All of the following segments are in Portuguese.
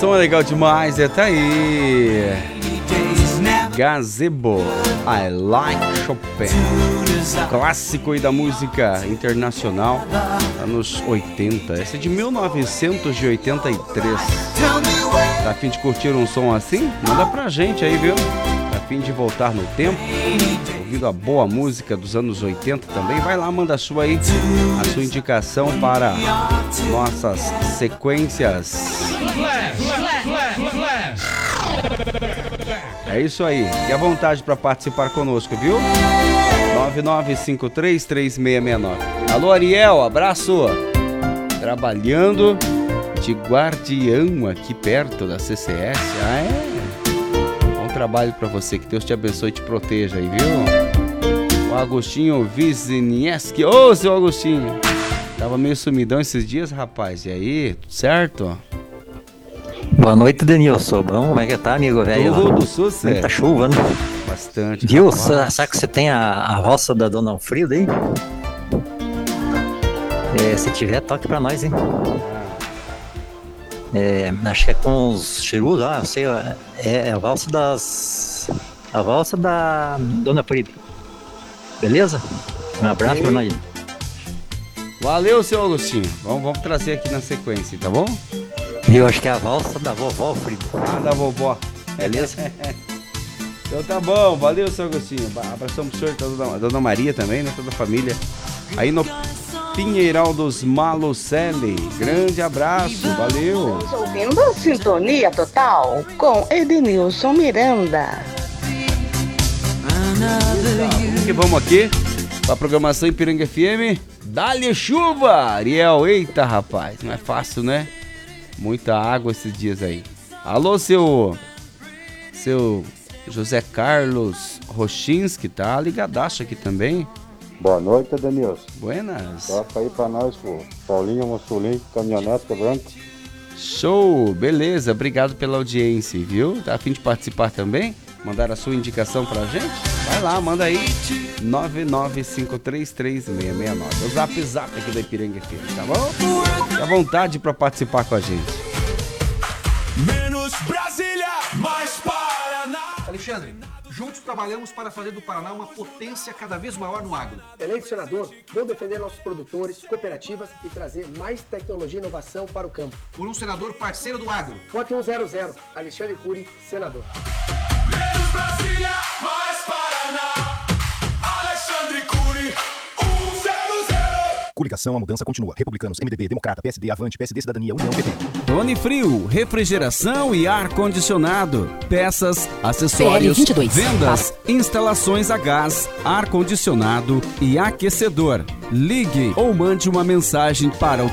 som é legal demais, tá aí. Gazebo, I Like Chopin. Clássico aí da música internacional, anos 80. Essa é de 1983. Tá a fim de curtir um som assim? Manda pra gente aí, viu? Tá a fim de voltar no tempo, ouvindo a boa música dos anos 80 também? Vai lá, manda a sua aí, a sua indicação para nossas sequências. É isso aí, fique à vontade para participar conosco, viu? 99533669. Alô, Ariel, abraço. Trabalhando de guardião aqui perto da CCS. Ah, é? Bom trabalho para você, que Deus te abençoe e te proteja aí, viu? O Agostinho Wisniewski. Ô, seu Agostinho, tava meio sumidão esses dias, rapaz. E aí, tudo certo? Boa noite, Denilson. Bom, como é que tá, amigo velho? Tudo sucesso. Tá chovendo. Bastante. Viu? Sabe que você tem a roça da Dona Alfrida aí? Se tiver, toque pra nós, hein? Acho que é com os chirus lá, não sei. É a valsa a valsa da Dona Frida. Beleza? Um abraço pra nós. Valeu, seu Agostinho. Vamos trazer aqui na sequência, tá bom? Eu acho que é a valsa da vovó Frida. Ah, da vovó. Beleza? Então tá bom, valeu, seu Agostinho. Abração pro senhor, a Dona Maria também, né? Toda a família. Aí no Pinheiral dos Malucelli. Grande abraço, valeu. Estamos ouvindo Sintonia Total com Edenilson Miranda. Vamos que vamos aqui pra programação Ipiranga FM. Dá-lhe chuva, Ariel. Eita, rapaz, não é fácil, né? Muita água esses dias aí. Alô, seu José Carlos Rochinski, tá ligadaço aqui também. Boa noite, Denilson. Buenas. Toca aí pra nós, pô. Paulinho Mussolini, caminhoneta branca. Show, beleza. Obrigado pela audiência, viu? Tá a fim de participar também? Mandar a sua indicação pra gente? Vai lá, manda aí. 99533669. O zap aqui da Ipiranga FM, tá bom? Fique à vontade pra participar com a gente. Menos Brasília, mais Paraná. Alexandre, juntos trabalhamos para fazer do Paraná uma potência cada vez maior no agro. Eleito senador, vou defender nossos produtores, cooperativas e trazer mais tecnologia e inovação para o campo. Por um senador parceiro do agro. Vote 100, Alexandre Cury, senador. Menos Brasília, mais Paraná. Alexandre Cury, 100. Coligação, a mudança continua. Republicanos, MDB, Democrata, PSD, Avante, PSD, Cidadania, União, PT. Tone Frio, refrigeração e ar-condicionado. Peças, acessórios, vendas, instalações a gás, ar-condicionado e aquecedor. Ligue ou mande uma mensagem para o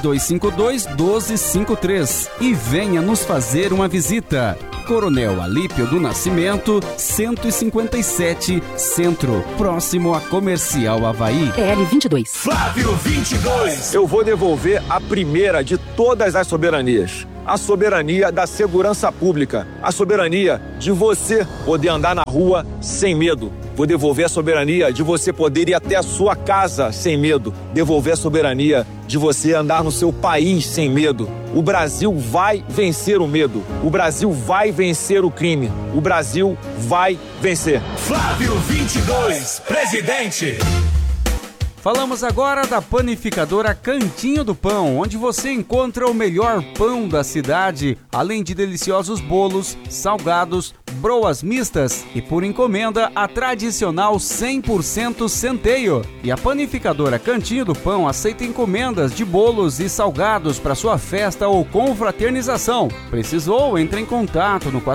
3252-1253 e venha nos fazer uma visita. Coronel Alípio do Nascimento, 157, Centro, próximo a Comercial Avaí. PL22. Flávio 22. Eu vou devolver a primeira de todas as soberanias. A soberania da segurança pública. A soberania de você poder andar na rua sem medo. Vou devolver a soberania de você poder ir até a sua casa sem medo. Devolver a soberania de você andar no seu país sem medo. O Brasil vai vencer o medo. O Brasil vai vencer o crime. O Brasil vai vencer. Flávio 22, presidente. Falamos agora da panificadora Cantinho do Pão, onde você encontra o melhor pão da cidade, além de deliciosos bolos, salgados, broas mistas e, por encomenda, a tradicional 100% centeio. E a panificadora Cantinho do Pão aceita encomendas de bolos e salgados para sua festa ou confraternização. Precisou? Entre em contato no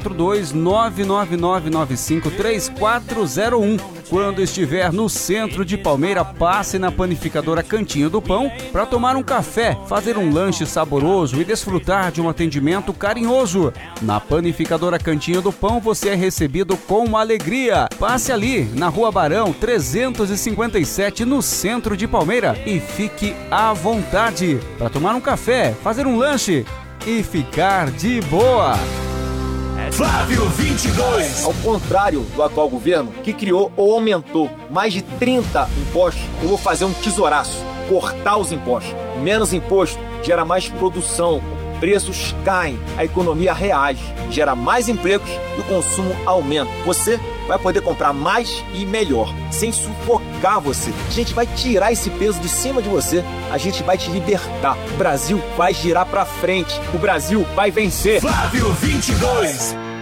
42999953401. Quando estiver no centro de Palmeira, passe na panificadora Cantinho do Pão para tomar um café, fazer um lanche saboroso e desfrutar de um atendimento carinhoso. Na panificadora Cantinho do Pão você é recebido com alegria. Passe ali na Rua Barão 357 no centro de Palmeira e fique à vontade para tomar um café, fazer um lanche e ficar de boa. Flávio 22. Ao contrário do atual governo, que criou ou aumentou mais de 30 impostos, eu vou fazer um tesouraço, cortar os impostos. Menos imposto gera mais produção, preços caem, a economia reage, gera mais empregos e o consumo aumenta. Você vai poder comprar mais e melhor, sem sufocar você. A gente vai tirar esse peso de cima de você, a gente vai te libertar. O Brasil vai girar pra frente, o Brasil vai vencer. Flávio 22.